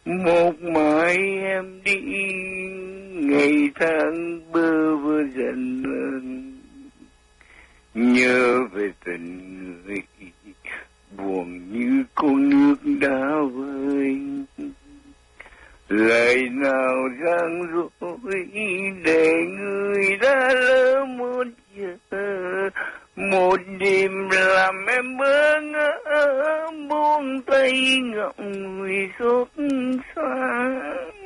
Một mãi em đi, ngày tháng bơ vơ dần nhớ về tình người, buồn như con nước đã vơi. Lời nào răng rối để người đã lỡ một giờ, một đêm làm em bơ ngỡ, buông tay ngậm ngùi xót xa.